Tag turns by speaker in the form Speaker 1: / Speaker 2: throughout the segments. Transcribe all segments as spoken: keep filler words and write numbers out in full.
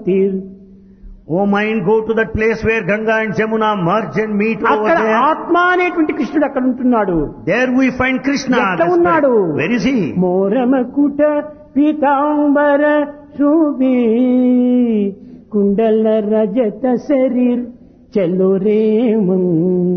Speaker 1: తీర్.
Speaker 2: O mind, go to that place where Ganga and Jamuna merge and meet over
Speaker 1: అక్కడ
Speaker 2: there.
Speaker 1: ఆత్మ అనేటువంటి కృష్ణుడు అక్కడ ఉంటున్నాడు.
Speaker 2: There we find Krishna.
Speaker 1: ఎక్కడ
Speaker 2: the
Speaker 1: ఉన్నాడు?
Speaker 2: spirit. Where is he?
Speaker 1: మోరమకుట Pitambara Sobhi కుండల రజత శరీర్ చలో రే మన్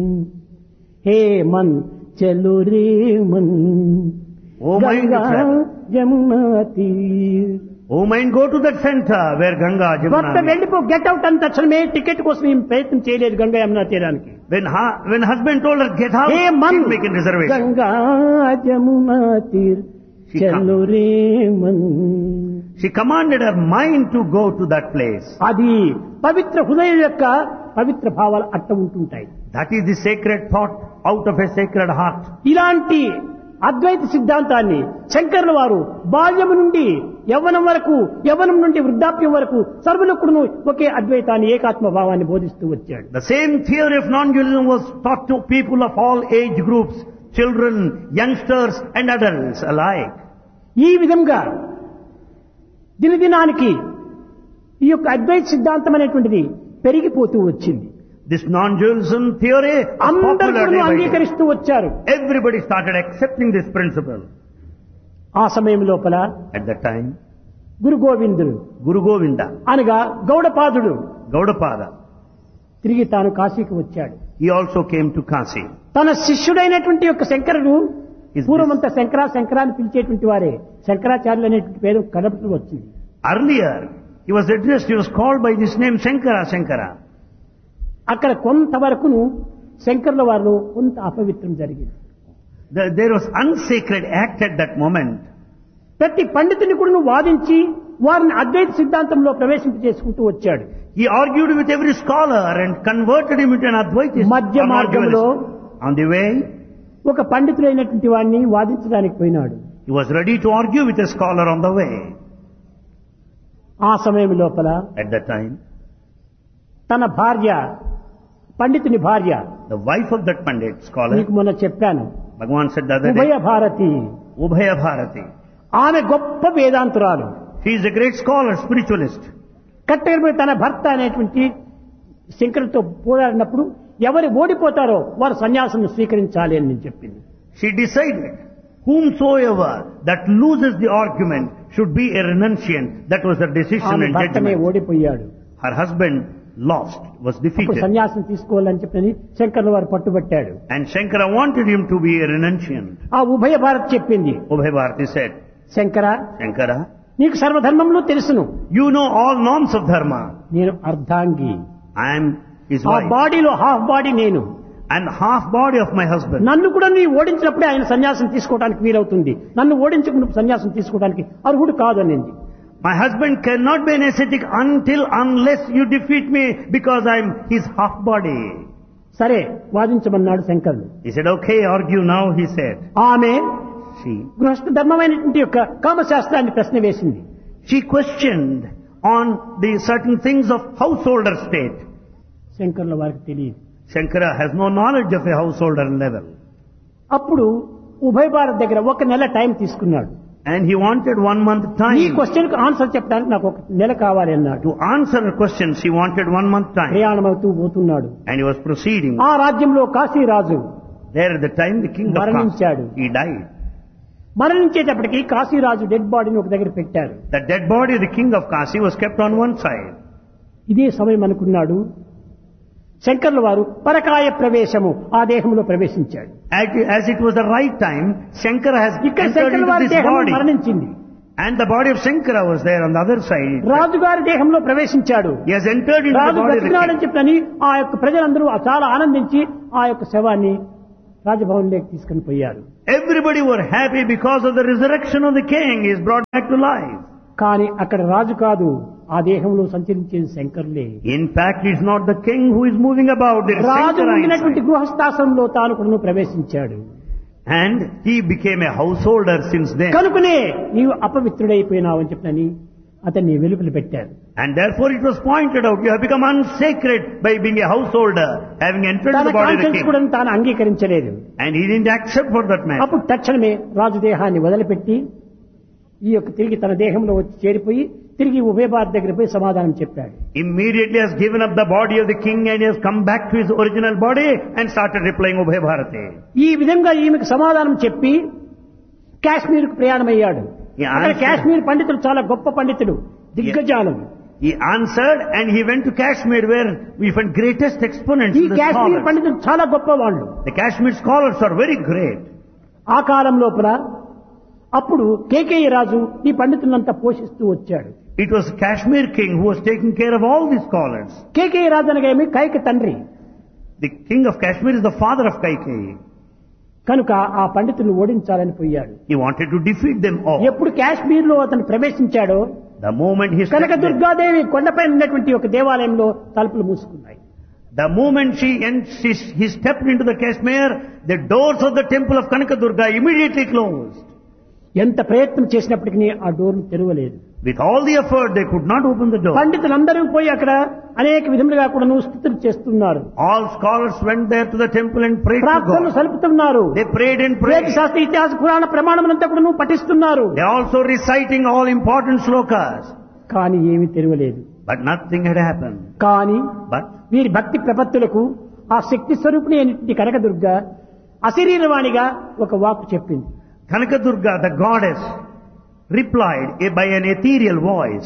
Speaker 1: హే మన్ చలో రే Mann.
Speaker 2: O mind,
Speaker 1: Ganga
Speaker 2: travel.
Speaker 1: Jamuna తీర్.
Speaker 2: O mind, go to that center where Ganga,
Speaker 1: భర్త
Speaker 2: Jamuna meet.
Speaker 1: వెళ్ళిపో, గెట్ అవుట్ అని తక్షణమే టికెట్ కోసం ఏం ప్రయత్నం చేయలేదు గంగా యమునా తీరానికి.
Speaker 2: When, ha- when husband told her, get out,
Speaker 1: hey Mann
Speaker 2: she's making reservation.
Speaker 1: Ganga Jamuna తీర్
Speaker 2: She
Speaker 1: చలో రే Mann.
Speaker 2: She commanded her mind to go to that place.
Speaker 1: అది పవిత్ర హృదయం యొక్క పవిత్ర భావాలు అట్ట ఉంటుంటాయి.
Speaker 2: That is the sacred thought out of a sacred heart.
Speaker 1: ఇలాంటి అద్వైత సిద్ధాంతాన్ని శంకరుల వారు బాల్యము నుండి యవ్వనం వరకు, యవ్వనం నుండి వృద్ధాప్యం వరకు సర్వులకుడును ఒకే అద్వైతాన్ని, ఏకాత్మ భావాన్ని బోధిస్తూ వచ్చాడు.
Speaker 2: The same theory of non-dualism was taught to people of all age groups, children, youngsters and adults alike.
Speaker 1: ఈ విధంగా దినదినానికి ఈ యొక్క అద్వైత సిద్ధాంతం అనేటువంటిది పెరిగిపోతూ వచ్చింది.
Speaker 2: This non-dualism theory was
Speaker 1: అందరూ
Speaker 2: popular day by day.
Speaker 1: అంగీకరిస్తూ వచ్చారు.
Speaker 2: Everybody started accepting this principle.
Speaker 1: ఆ సమయం లోపల
Speaker 2: At that time,
Speaker 1: Guru Govindudu
Speaker 2: Guru Govinda,
Speaker 1: అనగా గౌడపాదుడు
Speaker 2: Gaudapada,
Speaker 1: తిరిగి తాను కాశీకి వచ్చాడు.
Speaker 2: he also came to Kasi.
Speaker 1: తన శిష్యుడైనటువంటి యొక్క శంకరుడు
Speaker 2: Is
Speaker 1: పూర్వమంతా శంకరా శంకరా అని పిలిచేటువంటి వారే శంకరాచార్యులు అనేటువంటి పేరు కడపటి వచ్చింది.
Speaker 2: Earlier, he was addressed, he was called by this name Shankara, Shankara.
Speaker 1: అక్కడ కొంతవరకును శంకరుల వారిలో కొంత అపవిత్రం జరిగింది.
Speaker 2: There there was unsacred act at that moment.
Speaker 1: ప్రతి పండితుని కూడా వాదించి వారిని అద్వైత సిద్ధాంతంలో ప్రవేశింప చేసుకుంటూ వచ్చాడు.
Speaker 2: He argued with every scholar and converted him into an Advaitist.
Speaker 1: మధ్య
Speaker 2: or
Speaker 1: మార్గంలో
Speaker 2: non-dualist. On the way,
Speaker 1: ఒక పండితుడైనటువంటి వాడిని వాదించడానికి పోయినాడు.
Speaker 2: he was ready to argue with a scholar on the way.
Speaker 1: ఆ సమయం లోపల
Speaker 2: At that time,
Speaker 1: తన భార్య, పండితుని భార్య,
Speaker 2: the wife of that Pandit scholar,
Speaker 1: నీకు మొన్న చెప్పాను,
Speaker 2: Bhagavan said the other
Speaker 1: ఉభయ
Speaker 2: day,
Speaker 1: భారతి,
Speaker 2: Ubhaya Bharati.
Speaker 1: ఆమె గొప్ప వేదాంతురాలు.
Speaker 2: He is a great scholar, spiritualist.
Speaker 1: కట్టెలపై తన భర్త అనేటువంటి శంకరులతో పోరాడినప్పుడు ఎవరు ఓడిపోతారో వారు సన్యాసం స్వీకరించాలి అని నేను చెప్పింది.
Speaker 2: She decided, whomsoever that loses the argument should be a renunciant. That was her decision
Speaker 1: ఆమె
Speaker 2: and
Speaker 1: భర్తనే
Speaker 2: judgment.
Speaker 1: ఓడిపోయాడు.
Speaker 2: Her husband lost, was
Speaker 1: అప్పుడు
Speaker 2: defeated.
Speaker 1: సన్యాసం తీసుకోవాలని చెప్పని శంకరుల వారు పట్టుబట్టాడు.
Speaker 2: And Shankara wanted him to be a renunciant.
Speaker 1: ఆ ఉభయ భారత్ చెప్పింది,
Speaker 2: Ubhaya Bharati said,
Speaker 1: Shankara
Speaker 2: Shankara,
Speaker 1: నీకు సర్వధర్మంలో తెలుసును,
Speaker 2: you know all norms of dharma.
Speaker 1: నేను అర్ధాంగి,
Speaker 2: I am his
Speaker 1: ఆ
Speaker 2: wife.
Speaker 1: బాడీలో హాఫ్ బాడీ నేను,
Speaker 2: And half body of my husband.
Speaker 1: నన్ను కూడా నీ ఓడించినప్పుడే ఆయన సన్యాసం తీసుకోవడానికి వీలవుతుంది, నన్ను ఓడించకుండా సన్యాసం తీసుకోవడానికి అర్హుడు కాదు అనింది.
Speaker 2: My husband cannot be an ascetic until unless you defeat me because I am his half body.
Speaker 1: సరే వాదించమన్నాడు శంకరుడు.
Speaker 2: He said, okay, argue now, he said.
Speaker 1: ఆమె
Speaker 2: She,
Speaker 1: గృహస్థ ధర్మమైనటువంటి యొక్క కామశాస్త్రాన్ని ప్రశ్న వేసింది.
Speaker 2: she questioned on the certain things of householder state.
Speaker 1: శంకరుల వారికి తెలియదు.
Speaker 2: Shankara has no knowledge of a householder level.
Speaker 1: అప్పుడు ఉభయ భారత్ దగ్గర ఒక నెల టైం తీసుకున్నాడు.
Speaker 2: And he wanted one month
Speaker 1: ఈ
Speaker 2: time.
Speaker 1: క్వశ్చన్ కు ఆన్సర్ చెప్పడానికి నాకు ఒక నెల కావాలి అన్నాడు.
Speaker 2: To answer her questions, he wanted one month time.
Speaker 1: ప్రయాణం అవుతూ పోతున్నాడు.
Speaker 2: And he was proceeding.
Speaker 1: ఆ రాజ్యంలో కాశీరాజు
Speaker 2: There at the time, the king of
Speaker 1: మరణించాడు.
Speaker 2: Kasi, he died.
Speaker 1: మరణించేటప్పటికి Kashiraju dead బాడీని ఒక దగ్గర పెట్టారు.
Speaker 2: The dead body of the king of Kasi was kept on one side.
Speaker 1: ఇదే సమయం అనుకున్నాడు శంకర్ల వారు పరకాయ ప్రవేశము ఆ దేహంలో ప్రవేశించాడు.
Speaker 2: As as it was the right time, Shankara has
Speaker 1: ఇక్కడ
Speaker 2: entered
Speaker 1: శంకర్ల
Speaker 2: into
Speaker 1: వారి
Speaker 2: this
Speaker 1: దేహం
Speaker 2: body.
Speaker 1: మరణించింది.
Speaker 2: And the body of Shankara was there on the other side.
Speaker 1: రాజుగారి దేహంలో ప్రవేశించాడు.
Speaker 2: He has entered into the
Speaker 1: Raju
Speaker 2: body of the
Speaker 1: బ్రతికినాడని
Speaker 2: king.
Speaker 1: చెప్పని ఆ యొక్క ప్రజలందరూ చాలా ఆనందించి ఆ యొక్క శవాన్ని రాజభవన్లోకి తీసుకుని పోయారు.
Speaker 2: Everybody were happy because of the resurrection of the king. He is brought back to life.
Speaker 1: కానీ అక్కడ రాజు కాదు, ఆ దేహంలో సంచరించేది శంకరులే.
Speaker 2: In fact, it's not the king who is moving about. It is
Speaker 1: Raju
Speaker 2: Shankara
Speaker 1: ఉండినటువంటి
Speaker 2: inside.
Speaker 1: గృహస్థాశ్రమంలో తాను కూడా ప్రవేశించాడు.
Speaker 2: And he became a householder since then.
Speaker 1: కనుకనే నీవు అపవిత్రుడైపోయినావు అని చెప్పని అతన్ని వెలుపలి పెట్టారు.
Speaker 2: And therefore it was pointed out, you have become unsacred by being a householder, having entered
Speaker 1: తన
Speaker 2: the body of the
Speaker 1: conscience
Speaker 2: king.
Speaker 1: కూడా తాను అంగీకరించలేదు.
Speaker 2: And he didn't accept for that man.
Speaker 1: అప్పుడు తక్షణమే రాజు దేహాన్ని వదిలిపెట్టి ఈ యొక్క తిరిగి తన దేహంలో వచ్చి చేరిపోయి తిరిగి ఉభయ భారత్ దగ్గర పోయి సమాధానం చెప్పాడు.
Speaker 2: Immediately has given up the body of the king and has come back to his original body and started replying Ubhay Bharati.
Speaker 1: ఈ విధంగా ఈమెకు సమాధానం చెప్పి కాశ్మీర్కు ప్రయాణమయ్యాడు. అక్కడ కాశ్మీర్ పండితులు చాలా గొప్ప పండితులు, దిగ్గజాలు.
Speaker 2: He answered and he went to Kashmir where we find greatest exponents.
Speaker 1: ఈ కాశ్మీర్ పండితులు చాలా గొప్ప వాళ్ళు.
Speaker 2: The Kashmir scholars are very great.
Speaker 1: ఆ కాలం లోపల అప్పుడు కేకేయ రాజు ఈ పండితులంతా పోషిస్తూ వచ్చాడు.
Speaker 2: It was Kashmir king who was taking care of all these scholars.
Speaker 1: Kekaya రాజు అనగా ఏమి? కైక తండ్రి.
Speaker 2: The king of Kashmir is the father of Kaikeyi.
Speaker 1: కనుక ఆ పండితులను ఓడించాలని పోయాడు.
Speaker 2: He wanted to defeat them all.
Speaker 1: ఎప్పుడు కాశ్మీర్ లో అతను ప్రవేశించాడో
Speaker 2: The moment he
Speaker 1: Kanaka
Speaker 2: stepped in,
Speaker 1: Durgadevi కొండపై ఉన్నటువంటి ఒక దేవాలయంలో తలుపులు మూసుకున్నాయి.
Speaker 2: the moment she and she, he stepped into the Kashmir, the doors of the temple of Kanaka Durga immediately closed.
Speaker 1: ఎంత ప్రయత్నం చేసినప్పటికీ ఆ డోర్ను తెరవలేదు.
Speaker 2: With all the effort, they could not open the door.
Speaker 1: పండితులందరూ పోయి అక్కడ అనేక విధములుగా కూడా స్తుతులు చేస్తున్నారు.
Speaker 2: All scholars went there to the temple and prayed to
Speaker 1: ప్రార్థనలు
Speaker 2: God.
Speaker 1: సలుపుతున్నారు.
Speaker 2: They prayed and
Speaker 1: వేద
Speaker 2: prayed.
Speaker 1: శాస్త్ర ఇతిహాస పురాణ ప్రమాణములంతా కూడా పఠిస్తున్నారు.
Speaker 2: They also reciting all important slokas.
Speaker 1: కానీ ఏమీ తెరవలేదు.
Speaker 2: But nothing had happened.
Speaker 1: కానీ
Speaker 2: But
Speaker 1: వీరి భక్తి ప్రపత్తులకు ఆ శక్తి స్వరూపిణి అయినటువంటి కనకదుర్గ అశరీరవాణిగా ఒక వాక్కు చెప్పింది.
Speaker 2: Kanaka Durga, the goddess, replied by an ethereal voice.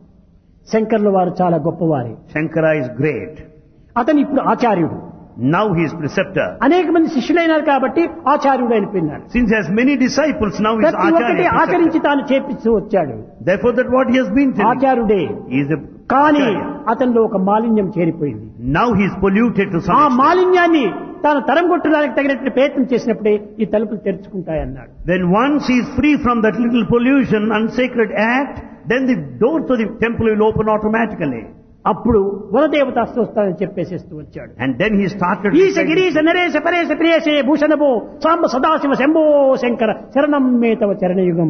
Speaker 1: శంకర్ల వారు చాలా గొప్పవారే.
Speaker 2: Shankara is great.
Speaker 1: అతను ఇప్పుడు ఆచార్యుడు.
Speaker 2: Now he is preceptor.
Speaker 1: అనేక మంది శిష్యులైనారు కాబట్టి ఆచార్యుడు అయిపోయినాడు.
Speaker 2: Since he has many disciples, now he is
Speaker 1: ప్రతి ఒక్కటి
Speaker 2: Acharya.
Speaker 1: ఆచరించి
Speaker 2: preceptor.
Speaker 1: తాను చేపిస్తూ వచ్చాడు.
Speaker 2: Therefore that what he has been telling,
Speaker 1: ఆచార్యుడే.
Speaker 2: he is a
Speaker 1: కానీ
Speaker 2: Acharya.
Speaker 1: అతనిలో ఒక మాలిన్యం చేరిపోయింది.
Speaker 2: Now he is polluted to some
Speaker 1: ఆ
Speaker 2: extent.
Speaker 1: మాలిన్యాన్ని తాను తరం కొట్టడానికి తగినట్టు ప్రయత్నం చేసినప్పుడే ఈ తలుపులు తెరుచుకుంటాయన్నాడు.
Speaker 2: When once he is free from that little pollution, unsacred act, then the doors of the temple will open automatically.
Speaker 1: అప్పుడు వనదేవత అస్తోస్తానని చెప్పేసేస్తూ వచ్చాడు.
Speaker 2: And then he started
Speaker 1: ఈశ
Speaker 2: reciting-
Speaker 1: గిరీశ నరేశ పరేశ ప్రియేశే భూషణభో సాంబ సదాశివ శంభో శంకర శరణం మే తవ చరణయుగం.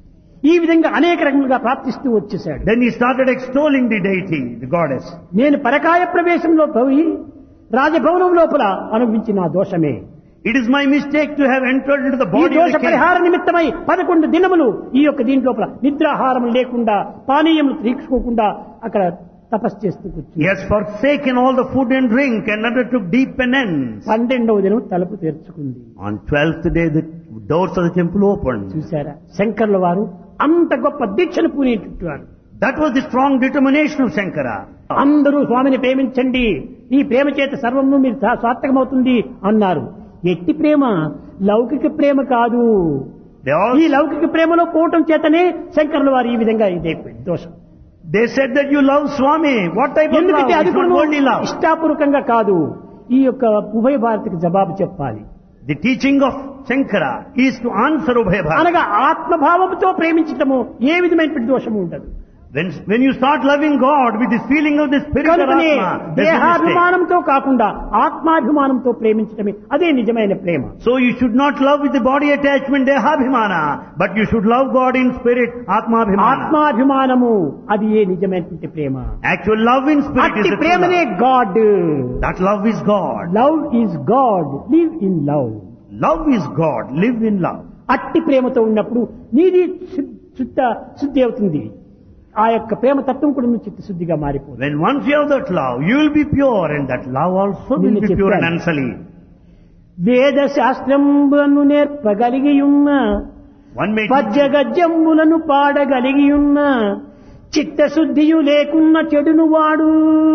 Speaker 1: ఈ విధంగా అనేక రకములుగా ప్రార్థిస్తూ వచ్చేశాడు.
Speaker 2: Then he started extolling the deity, the goddess.
Speaker 1: నేను పరకాయ ప్రవేశంలో పోయి రాజభవనం లోపల అనుభవించిన ఆ దోషమే.
Speaker 2: It is my mistake to have entered into the
Speaker 1: ఈ
Speaker 2: body of
Speaker 1: దోష
Speaker 2: the king.
Speaker 1: పరిహార నిమిత్తమై పదకొండు దినములు ఈ యొక్క దీని లోపల నిద్రాహారం లేకుండా పానీయములు తీసుకోకుండా అక్కడ తపస్సు చేస్తూ
Speaker 2: He
Speaker 1: కూర్చున్నాడు.
Speaker 2: has forsaken all the food and drink and undertook deep penance.
Speaker 1: పన్నెండవ దినం తలుపు తెరుచుకుంది.
Speaker 2: On twelfth day, the doors of the temple opened.
Speaker 1: చూశారా, శంకర్ల వారు అంత గొప్ప దీక్షను పూనేట్టున్నారు.
Speaker 2: That was the strong determination of Shankara.
Speaker 1: అందరూ స్వామిని ప్రేమించండి, ఈ ప్రేమ చేత సర్వము మీరు సా- సార్థకమవుతుంది అన్నారు. ఎట్టి ప్రేమ? లౌకిక ప్రేమ కాదు.
Speaker 2: They all
Speaker 1: ఈ లౌకిక ప్రేమలో పోవటం చేతనే శంకర్ల వారు ఈ విధంగా ఇదైపోయింది దోషం.
Speaker 2: they said that you love Swami. What type of love?
Speaker 1: ఎందుకంటే అది
Speaker 2: It's not
Speaker 1: కూడా
Speaker 2: worldly love.
Speaker 1: ఇష్టాపూర్వకంగా కాదు, ఈ యొక్క ఉభయ భారతికి జవాబు చెప్పాలి.
Speaker 2: The teaching of Shankara is to answer Ubhay Bharati.
Speaker 1: అనగా ఆత్మభావంతో ప్రేమించటము ఏ విధమైనటువంటి దోషము ఉండదు.
Speaker 2: When, when you start loving God with this feeling of the spirit of
Speaker 1: కనుకనే
Speaker 2: Atma, there's no mistake.
Speaker 1: దేహాభిమానంతో కాకుండా ఆత్మాభిమానంతో ప్రేమించటమే అదే నిజమైన ప్రేమ.
Speaker 2: So you should not love with the body attachment, dehabhimana, but you should love God in spirit, atmabhimana.
Speaker 1: ఆత్మాభిమానము అది ఏ నిజమైనటువంటి ప్రేమ.
Speaker 2: Actual love in spirit
Speaker 1: అట్టి
Speaker 2: is the true
Speaker 1: ప్రేమనే
Speaker 2: love.
Speaker 1: God.
Speaker 2: That love is God.
Speaker 1: Love is God, live in love.
Speaker 2: Love is God. Live in love.
Speaker 1: అట్టి ప్రేమతో ఉన్నప్పుడు నీది శు- శుద్ధ శుద్ధి అవుతుంది. ఆ యొక్క ప్రేమ తత్వం కూడా నువ్వు చిత్తశుద్ధిగా మారిపోతుంది.
Speaker 2: When once you have that love, you will be pure, and that love also will
Speaker 1: నిన్ను
Speaker 2: be pure and
Speaker 1: చెప్పాను.
Speaker 2: unsullied.
Speaker 1: వేద శాస్త్రంబులను నేర్పగలిగి ఉన్న
Speaker 2: One may
Speaker 1: పద్య గద్యములను పాడగలిగి ఉన్న చిత్తశుద్ధియు లేకున్న చెడును వాడు.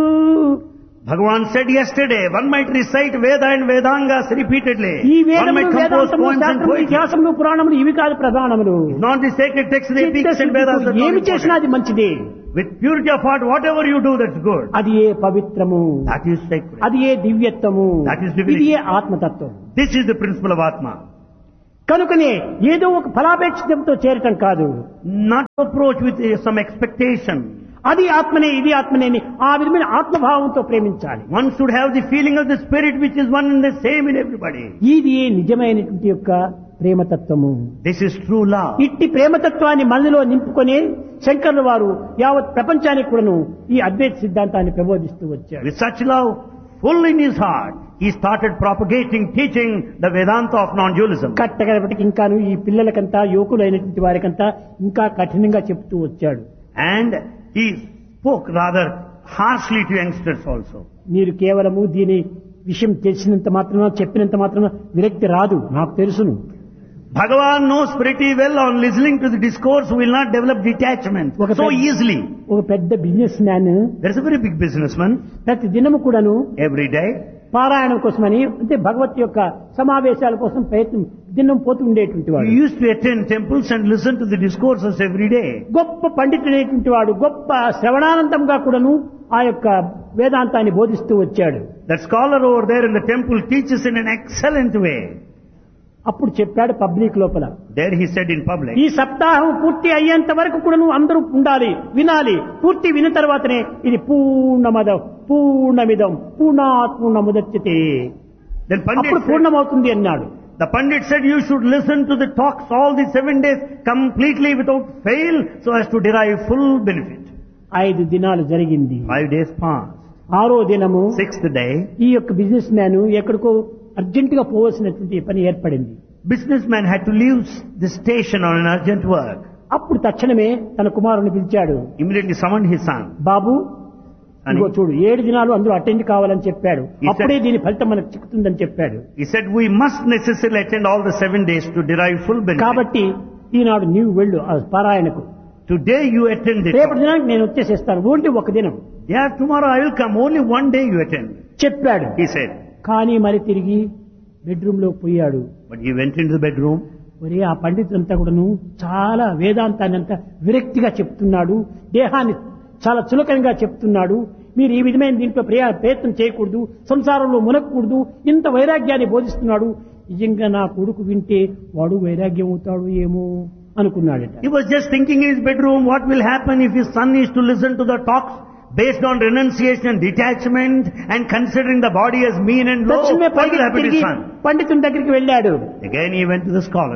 Speaker 2: Bhagavan said yesterday, one might recite Veda and Vedangas repeatedly.
Speaker 1: ఈ
Speaker 2: One
Speaker 1: వేదములు
Speaker 2: might compose
Speaker 1: వేదాంతములు
Speaker 2: poems and
Speaker 1: శాస్త్రములు
Speaker 2: poetry.
Speaker 1: ఇతిహాసములు పురాణములు ఇవి కాదు ప్రధానములు.
Speaker 2: Not the sacred texts, the epics and Vedas
Speaker 1: చిత్తశుద్ధితో
Speaker 2: are not
Speaker 1: ఏమి చేసినా
Speaker 2: important.
Speaker 1: అది మంచిదే.
Speaker 2: With purity of heart, whatever you do, that's good.
Speaker 1: అది ఏ పవిత్రము,
Speaker 2: That is sacred.
Speaker 1: అది ఏ దివ్యత్వము,
Speaker 2: That is divinity.
Speaker 1: ఇది ఏ ఆత్మతత్వం.
Speaker 2: This is the principle of Atma.
Speaker 1: కనుకనే ఏదో ఒక ఫలాపేక్షితంతో చేరటం కాదు.
Speaker 2: Not approach with uh, some expectation.
Speaker 1: అది ఆత్మనే ఇది ఆత్మనే అని ఆ విధమైన ఆత్మభావంతో ప్రేమించాలి.
Speaker 2: One should have the feeling of the spirit which is one and the same in everybody.
Speaker 1: ఇది నిజమైనటువంటి యొక్క ప్రేమతత్వము.
Speaker 2: This is true love.
Speaker 1: ఇట్టి ప్రేమతత్వాన్ని మనలో నింపుకొని శంకర్ల వారు యావత్ ప్రపంచానికి కూడాను ఈ అద్వైత సిద్ధాంతాన్ని ప్రబోధిస్తూ వచ్చారు.
Speaker 2: With such love, full in his heart, he started propagating, teaching the Vedanta of non-dualism.
Speaker 1: కట్టగడపటికి ఇంకాను ఈ పిల్లలకంతా యువకులైనటువంటి వారికంతా ఇంకా కఠినంగా చెప్తూ వచ్చాడు.
Speaker 2: And he spoke rather harshly to youngsters also.
Speaker 1: మీరు కేవలము దీని విషయం తెలిసినంత మాత్రమే చెప్పినంత మాత్రమే విరక్తి రాదు, నాకు తెలుసును.
Speaker 2: Bhagavan knows pretty well on listening to the discourse will not develop detachment
Speaker 1: ఒక
Speaker 2: so
Speaker 1: పెద్ద-
Speaker 2: easily.
Speaker 1: ఒక పెద్ద business man
Speaker 2: There is a very big businessman
Speaker 1: ప్రతి దినము కూడాను
Speaker 2: every day.
Speaker 1: పారాయణం కోసమని అంటే భగవత్ యొక్క సమావేశాల కోసం ప్రయత్నం దినం పోతూ ఉండేటువంటి
Speaker 2: He
Speaker 1: వాడు.
Speaker 2: used to attend temples and listen to the discourses every day.
Speaker 1: గొప్ప పండితుడైనటువంటి వాడు గొప్ప శ్రవణానందంగా కూడాను ఆ యొక్క వేదాంతాన్ని బోధిస్తూ వచ్చాడు.
Speaker 2: That scholar over there in the temple teaches in an excellent way.
Speaker 1: అప్పుడు చెప్పాడు పబ్లిక్ లోపల,
Speaker 2: There he said in public,
Speaker 1: ఈ సప్తాహం పూర్తి అయ్యేంత వరకు కూడాను అందరూ ఉండాలి, వినాలి. పూర్తి విన్న తర్వాతనే ఇది పూర్ణమదం పూర్ణమిదం పూర్ణాత్ పూర్ణముదచ్యతే,
Speaker 2: then
Speaker 1: అప్పుడు
Speaker 2: Pandit said,
Speaker 1: పూర్ణమవుతుంది అన్నాడు.
Speaker 2: the Pandit said you should listen to the talks all the seven days completely without fail so as to derive full benefit.
Speaker 1: ఐదు దినాలు జరిగింది.
Speaker 2: Five days passed.
Speaker 1: ఆరో దినము
Speaker 2: Sixth day,
Speaker 1: ఈ యొక్క బిజినెస్ మ్యాన్ ఎక్కడికో అర్జెంటుగా పోవలసినటువంటి పని ఏర్పడింది.
Speaker 2: businessman had to leave the station on an urgent work.
Speaker 1: అప్పుడు తక్షణమే తన కుమారుని పిలిచాడు.
Speaker 2: Immediately summoned his son.
Speaker 1: బాబు
Speaker 2: అని-
Speaker 1: ఇదిగో చూడు, ఏడు దినాలు అందరూ అటెండ్ కావాలని చెప్పాడు.
Speaker 2: He said-
Speaker 1: అప్పుడే దీని ఫలితం మనకు చిక్కుతుందని చెప్పాడు.
Speaker 2: He said we must necessarily attend all the seven days to derive full benefit.
Speaker 1: కాబట్టి ఈనాడు నీవు వెళ్ళు ఆ పారాయణకు,
Speaker 2: Today you attend the
Speaker 1: రేపటి
Speaker 2: talk.
Speaker 1: దినానికి నేను వచ్చేసేస్తాను, ఓన్లీ ఒక దినం
Speaker 2: Yeah, tomorrow I will come. Only one day you attend.
Speaker 1: చెప్పాడు.
Speaker 2: He said.
Speaker 1: కానీ మరి తిరిగి బెడ్రూమ్ లో పోయాడు.
Speaker 2: But he went into the bedroom.
Speaker 1: మరి ఆ పండితులంతా కూడాను చాలా వేదాంతాన్ని అంతా విరక్తిగా చెప్తున్నాడు, దేహాన్ని చాలా చులకనగా చెప్తున్నాడు. మీరు ఈ విధమైన దీంట్లో ప్రయా ప్రయత్నం చేయకూడదు, సంసారంలో మునగకూడదు, ఇంత వైరాగ్యాన్ని బోధిస్తున్నాడు. నిజంగా నా కొడుకు వింటే వాడు వైరాగ్యం అవుతాడు ఏమో అనుకున్నాడట.
Speaker 2: He was just thinking in his bedroom, what will happen if his son is to listen to the talks based on renunciation and detachment and considering the body as mean and low.
Speaker 1: తక్షణమే
Speaker 2: What
Speaker 1: పైకి
Speaker 2: will happen to his
Speaker 1: తిరిగి
Speaker 2: son?
Speaker 1: పండితుని దగ్గరికి వెళ్ళాడు.
Speaker 2: Again he went to the scholar.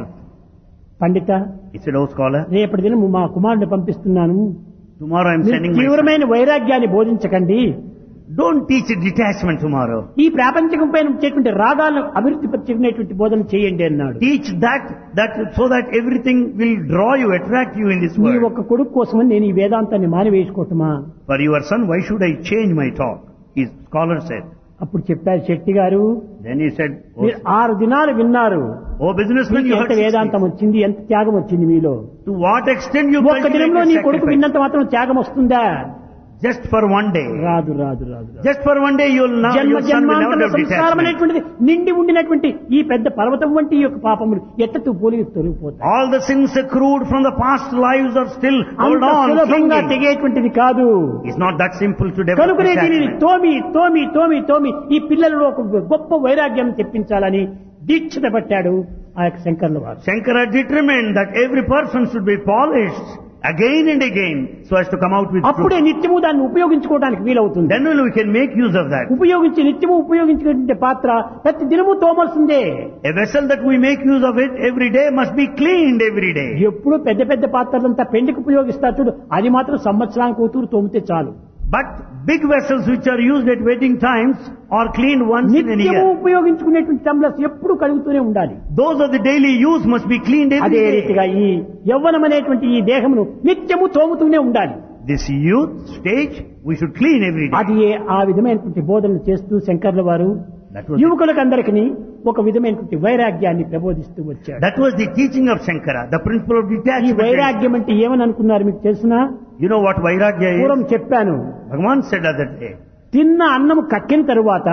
Speaker 1: Pandit,
Speaker 2: He said, oh scholar,
Speaker 1: రేపటి దినం మా కుమారుని పంపిస్తున్నాను,
Speaker 2: tomorrow I am
Speaker 1: మీరు
Speaker 2: sending my son.
Speaker 1: తీవ్రమైన వైరాగ్యాన్ని బోధించకండి,
Speaker 2: Don't teach detachment tomorrow.
Speaker 1: ఈ ప్రాపంచకం పైన వచ్చేటువంటి రాగాలను అభివృద్ధి పరిచేటువంటి బోధన చేయండి అన్నాడు.
Speaker 2: Teach that, that so that everything will draw you, attract you in this
Speaker 1: నీ
Speaker 2: world.
Speaker 1: ఒక్క కొడుకు కోసమని నేను ఈ వేదాంతాన్ని మానివేసుకోవటమా?
Speaker 2: For your son, why should I change my talk? His scholar said.
Speaker 1: అప్పుడు చెప్పారు శెట్టి గారు,
Speaker 2: Then he said, oh,
Speaker 1: మీరు ఆరు దినాలు విన్నారు,
Speaker 2: oh businessman,
Speaker 1: మీకు
Speaker 2: you
Speaker 1: ఎంత
Speaker 2: heard
Speaker 1: వేదాంతం
Speaker 2: sixty.
Speaker 1: వచ్చింది, ఎంత త్యాగం వచ్చింది మీలో.
Speaker 2: To what extent you
Speaker 1: ఒక్క దినంలో నీ
Speaker 2: cultivated
Speaker 1: కొడుకు
Speaker 2: sacrifice?
Speaker 1: విన్నంత మాత్రం త్యాగం వస్తుందా?
Speaker 2: Just for one day.
Speaker 1: రాదు రాదు రాదు రాదు.
Speaker 2: Just for one day you will not,
Speaker 1: జన్మ
Speaker 2: your son will
Speaker 1: జన్మాంతర
Speaker 2: never have
Speaker 1: సంస్కారం
Speaker 2: detachment.
Speaker 1: అనేటువంటిది నిండి ఉండినటువంటి ఈ పెద్ద పర్వతం వంటి ఈ యొక్క పాపములు ఎట్టతూ పోలి తొలగిపోతాయి.
Speaker 2: All the sins accrued from the past lives are still hold
Speaker 1: అంత
Speaker 2: on,
Speaker 1: సులభంగా
Speaker 2: clinging.
Speaker 1: తెగేటువంటిది కాదు.
Speaker 2: It's not that simple to develop
Speaker 1: కనుకనే దీనిని
Speaker 2: detachment.
Speaker 1: తోమి తోమి తోమి తోమి ఈ పిల్లలలో ఒక గొప్ప వైరాగ్యం తెప్పించాలని దీక్షత పట్టాడు ఆ యొక్క శంకర్ల వారు.
Speaker 2: Shankara determined that every person should be polished again and again so as to come out with
Speaker 1: అప్పుడే
Speaker 2: truth.
Speaker 1: నిత్యము దాన్ని ఉపయోగించుకోవడానికి వీలవుతుంది.
Speaker 2: Then only we can make use of that.
Speaker 1: ఉపయోగించి నిత్యము ఉపయోగించుకునే పాత్ర ప్రతి దినము తోమాల్సిందే.
Speaker 2: A vessel that we make use of it every day must be cleaned every day.
Speaker 1: ఎప్పుడు పెద్ద పెద్ద పాత్రలంతా పెండికి ఉపయోగిస్తారు చూడు, అది మాత్రం సంవత్సరానికి కూతురు తోమితే చాలు.
Speaker 2: But big vessels which are used at wedding times are cleaned once in a
Speaker 1: నిత్యము
Speaker 2: year.
Speaker 1: ఉపయోగించుకునేటువంటి టంబ్లర్స్ ఎప్పుడు కడుగుతూనే ఉండాలి.
Speaker 2: Those of the daily use must be cleaned every
Speaker 1: అదే
Speaker 2: day.
Speaker 1: రీతిగా ఈ యవ్వనం అనేటువంటి ఈ దేహమును నిత్యము తోముతూనే ఉండాలి.
Speaker 2: This youth stage we should clean every day.
Speaker 1: అది ఏ- ఆ విధమైనటువంటి బోధనలు చేస్తూ శంకర్ల వారు
Speaker 2: That was,
Speaker 1: యువకులకందరికీ ఒక విధమైనటువంటి వైరాగ్యాన్ని ప్రబోధిస్తూ వచ్చాడు.
Speaker 2: that was the teaching of Shankara, the principle of
Speaker 1: ఈ
Speaker 2: detachment.
Speaker 1: వైరాగ్యం అంటే ఏమని అనుకున్నారు మీకు తెలుసునా?
Speaker 2: You know what Vairagya
Speaker 1: పూర్వం
Speaker 2: is?
Speaker 1: చెప్పాను,
Speaker 2: Bhagavan said other day,
Speaker 1: తిన్న అన్నం కక్కిన తరువాత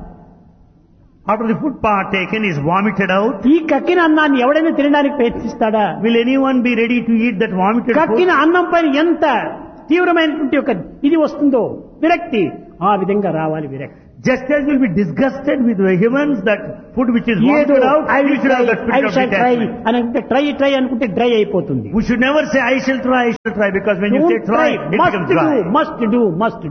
Speaker 2: after the food partaken is vomited out,
Speaker 1: ఈ కక్కిన అన్నాన్ని ఎవడైనా తినడానికి ప్రయత్నిస్తాడా?
Speaker 2: will anyone be ready to eat that vomited
Speaker 1: కక్కిన
Speaker 2: food?
Speaker 1: అన్నం పైన ఎంత తీవ్రమైనటువంటి ఒక ఇది వస్తుందో విరక్తి, ఆ విధంగా రావాలి విరక్తి.
Speaker 2: Just as will be disgusted with vehemence that food which is
Speaker 1: ఏదో
Speaker 2: vomited out,
Speaker 1: I
Speaker 2: we
Speaker 1: will
Speaker 2: should
Speaker 1: try,
Speaker 2: have that
Speaker 1: I
Speaker 2: spirit of
Speaker 1: shall try
Speaker 2: detachment.
Speaker 1: అని అంటే ట్రై ట్రై అనుకుంటే డ్రై అయిపోతుంది.
Speaker 2: We should never say I shall try, I shall try, because when you say
Speaker 1: Don't
Speaker 2: try,
Speaker 1: try,
Speaker 2: it
Speaker 1: must
Speaker 2: becomes
Speaker 1: do,
Speaker 2: dry.
Speaker 1: must do, must do.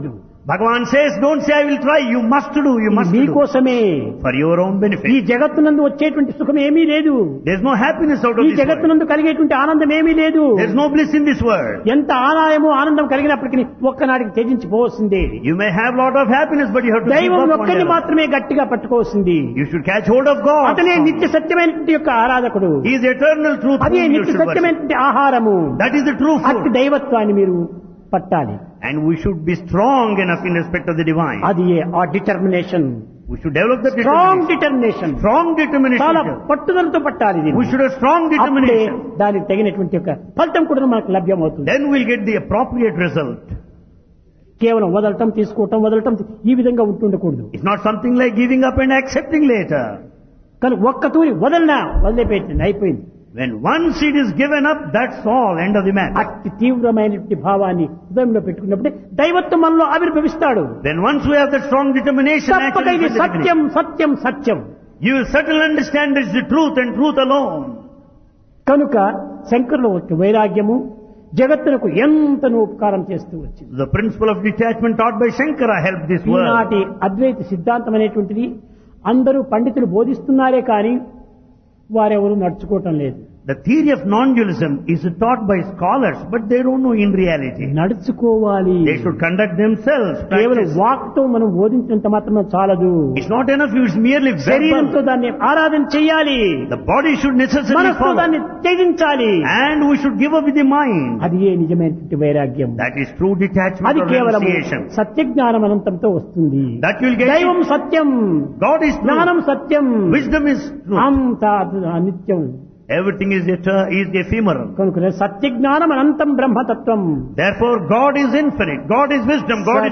Speaker 2: Bhagavan says, don't say I will try, you must do, you must do.
Speaker 1: మీకోసమే.
Speaker 2: For your own
Speaker 1: ఈ
Speaker 2: benefit.
Speaker 1: జగత్తునందు వచ్చేటువంటి సుఖం ఏమీ లేదు.
Speaker 2: There's no happiness out of
Speaker 1: ఈ
Speaker 2: this world.
Speaker 1: జగత్తునందు కలిగేటువంటి ఆనందం ఏమీ లేదు.
Speaker 2: There's no bliss in this world.
Speaker 1: ఎంత ఆదాయము ఆనందం కలిగినప్పటికీ ఒక్కనాడికి త్యజించిపోవలసిందే.
Speaker 2: You may have lot of happiness, but you have to give
Speaker 1: దైవం
Speaker 2: up one
Speaker 1: ఒక్కడిని
Speaker 2: level.
Speaker 1: మాత్రమే గట్టిగా పట్టుకోవాల్సింది.
Speaker 2: You should catch hold of God.
Speaker 1: అతనే నిత్య సత్యమైనటువంటి యొక్క ఆరాధకుడు.
Speaker 2: He is eternal truth.
Speaker 1: అదే
Speaker 2: whom you
Speaker 1: నిత్య
Speaker 2: should worship.
Speaker 1: సత్యమైనటువంటి ఆహారము.
Speaker 2: That is the true
Speaker 1: అట్టి
Speaker 2: food.
Speaker 1: దైవత్వాన్ని మీరు పట్టాలి.
Speaker 2: And we should be strong enough in respect of the divine.
Speaker 1: అది ఆ determination.
Speaker 2: We should develop the
Speaker 1: strong
Speaker 2: determination.
Speaker 1: Determination.
Speaker 2: Strong
Speaker 1: చాలా
Speaker 2: determination.
Speaker 1: పట్టుదలతో పట్టాలి దీన్ని.
Speaker 2: We should have strong
Speaker 1: అప్పుడే
Speaker 2: determination.
Speaker 1: దానికి తగినటువంటి యొక్క ఫలితం కూడా మనకు లభ్యమవుతుంది.
Speaker 2: Then we'll get the appropriate result.
Speaker 1: కేవలం వదలటం తీసుకోవటం వదలటం ఈ విధంగా ఉంటుండకూడదు.
Speaker 2: It's not something like giving up and accepting later.
Speaker 1: కానీ ఒక్క తూరి వదలనా వదిలిపెట్టింది అయిపోయింది.
Speaker 2: When one seed is given up, that's all, end of the matter.
Speaker 1: అట్టి తీవ్రమైనటువంటి భావాన్ని హృదయంలో పెట్టుకున్నప్పుడే దైవత్వం మనలో ఆవిర్భవిస్తాడు.
Speaker 2: Then once we have that strong determination,
Speaker 1: తప్పక
Speaker 2: naturally
Speaker 1: ఇది
Speaker 2: from the
Speaker 1: Satyam
Speaker 2: beginning,
Speaker 1: Satyam Satyam.
Speaker 2: you will certainly understand it's the truth and truth alone.
Speaker 1: కనుక శంకరుల యొక్క వైరాగ్యము జగత్తునకు ఎంతనో ఉపకారం చేస్తూ వచ్చింది.
Speaker 2: The principle of detachment taught by Shankara helped this world.
Speaker 1: ఈనాటి అద్వైత సిద్ధాంతం అనేటువంటిది అందరూ పండితులు బోధిస్తున్నారే కానీ వారెవరూ నడుచుకోవటం లేదు.
Speaker 2: The theory of non-dualism is taught by scholars, but they don't know in reality.
Speaker 1: నడుచుకోవాలి.
Speaker 2: They should conduct themselves.
Speaker 1: కేవలం
Speaker 2: Practice.
Speaker 1: వాక్తో మనం బోధించినంత మాత్రం చాలదు.
Speaker 2: It's not enough, it's merely
Speaker 1: శరీరంతో
Speaker 2: verbal.
Speaker 1: దాన్ని ఆరాధన చేయాలి.
Speaker 2: The body should necessarily
Speaker 1: మనస్సుతో
Speaker 2: follow.
Speaker 1: దాన్ని త్యజించాలి.
Speaker 2: And we should give up with the mind.
Speaker 1: అది ఏ నిజమైనటువంటి వైరాగ్యం.
Speaker 2: That is true detachment
Speaker 1: అది
Speaker 2: or
Speaker 1: కేవలం
Speaker 2: renunciation.
Speaker 1: సత్యజ్ఞానం అనంతంతో వస్తుంది.
Speaker 2: That will get
Speaker 1: దైవం
Speaker 2: it.
Speaker 1: సత్యం,
Speaker 2: God is
Speaker 1: జ్ఞానం
Speaker 2: true.
Speaker 1: Satyam,
Speaker 2: Wisdom is true.
Speaker 1: అంతా అనిత్యం.
Speaker 2: Everything is eternal, is ephemeral.
Speaker 1: కనుక సత్యజ్ఞానం అనంతం బ్రహ్మతత్వం.
Speaker 2: Therefore, God is infinite. God is wisdom. God is